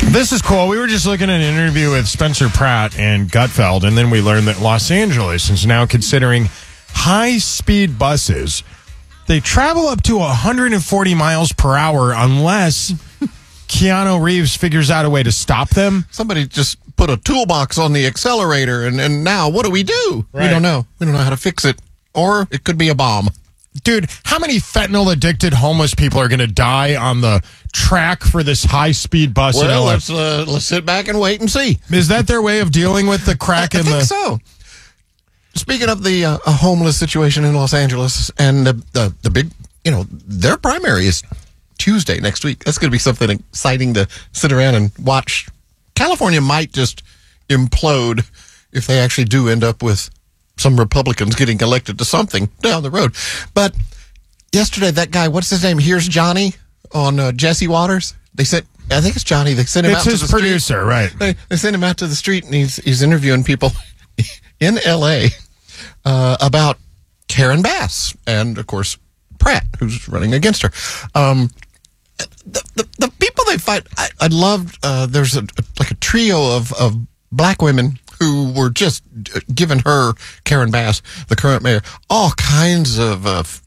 This is cool. We were just looking at an interview with Spencer Pratt and Gutfeld, and then we learned that Los Angeles is now considering high-speed buses. They travel up to 140 miles per hour unless Keanu Reeves figures out a way to stop them. Somebody just put a toolbox on the accelerator, and now what do? Right. We don't know. We don't know how to fix it. Or it could be a bomb. Dude, how many fentanyl-addicted homeless people are going to die on the track for this high-speed bus in Well, LA? let's sit back and wait and see. Is that their way of dealing with the crack I in think the... so. Speaking of the homeless situation in Los Angeles, and the big, their primary is Tuesday next week. That's going to be something exciting to sit around and watch. California might just implode if they actually do end up with some Republicans getting elected to something down the road. But yesterday, that guy, what's his name? Here's Johnny on Jesse Waters. I think it's Johnny. They sent him out to the street. It's his producer, right? They sent him out to the street, and he's interviewing people in L.A. About Karen Bass and, of course, Pratt, who's running against her. The people they fight, I loved. There's a trio of black women who were just giving her, Karen Bass, the current mayor, all kinds of